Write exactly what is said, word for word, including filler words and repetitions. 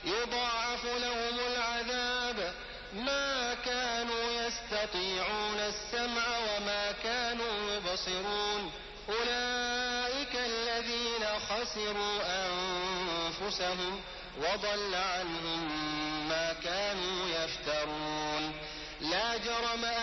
يضاعف لهم العذاب ما كانوا يستطيعون السمع وما كانوا يبصرون أولئك الذين خسروا أنفسهم وضل عنهم ما كانوا يفترون لا جرم